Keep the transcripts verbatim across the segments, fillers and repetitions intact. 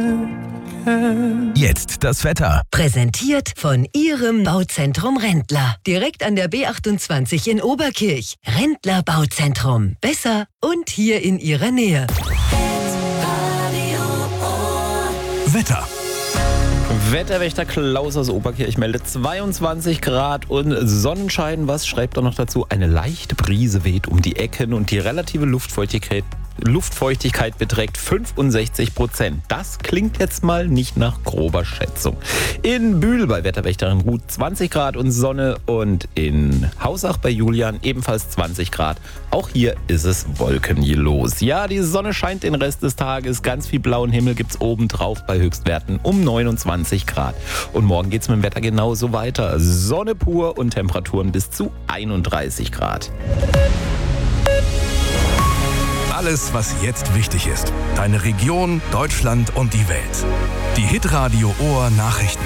Jetzt das Wetter. Präsentiert von Ihrem Bauzentrum Rendler. Direkt an der B achtundzwanzig in Oberkirch. Rendler Bauzentrum. Besser und hier in Ihrer Nähe. Wetter. Wetterwächter Klaus aus Oberkirch meldet zweiundzwanzig Grad und Sonnenschein. Was schreibt er noch dazu? Eine leichte Brise weht um die Ecken und die relative Luftfeuchtigkeit, Luftfeuchtigkeit beträgt fünfundsechzig Prozent. Das klingt jetzt mal nicht nach grober Schätzung. In Bühl bei Wetterwächterin Ruth zwanzig Grad und Sonne und in Hausach bei Julian ebenfalls zwanzig Grad. Auch hier ist es wolkenlos. Ja, die Sonne scheint den Rest des Tages. Ganz viel blauen Himmel gibt's obendrauf bei Höchstwerten um neunundzwanzig Grad. Und morgen geht's mit dem Wetter genauso weiter. Sonne pur und Temperaturen bis zu einunddreißig Grad. Alles, was jetzt wichtig ist. Deine Region, Deutschland und die Welt. Die Hitradio Ohr Nachrichten.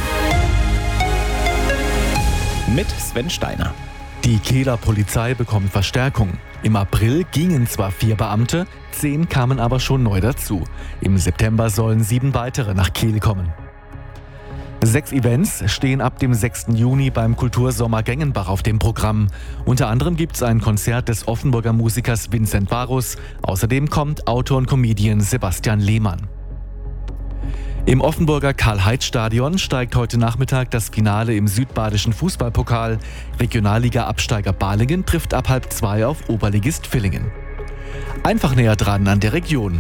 Mit Sven Steiner. Die Kehler Polizei bekommt Verstärkung. Im April gingen zwar vier Beamte, zehn kamen aber schon neu dazu. Im September sollen sieben weitere nach Kehl kommen. Sechs Events stehen ab dem sechsten Juni beim Kultursommer Gengenbach auf dem Programm. Unter anderem gibt es ein Konzert des Offenburger Musikers Vincent Varus. Außerdem kommt Autor und Comedian Sebastian Lehmann. Im Offenburger Karl-Heinz-Stadion steigt heute Nachmittag das Finale im südbadischen Fußballpokal. Regionalliga-Absteiger Balingen trifft ab halb zwei auf Oberligist Villingen. Einfach näher dran an der Region.